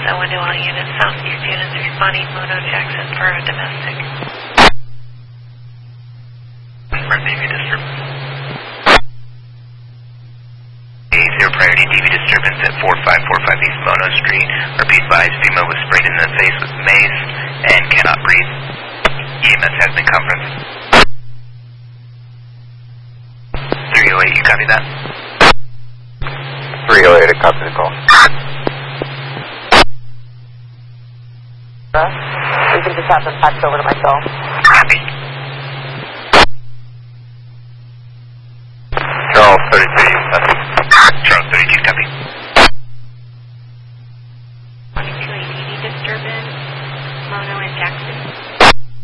So window all units, southeast units responding, Muno Jackson for a domestic. DV disturbance. Zero priority DV disturbance at 4545 East Mono Street. Repeat advise, female was sprayed in the face with mace and cannot breathe. EMS has been conferenced. 308, you copy that? 308, I copy the call. We can just have them fax over to my cell. Copy.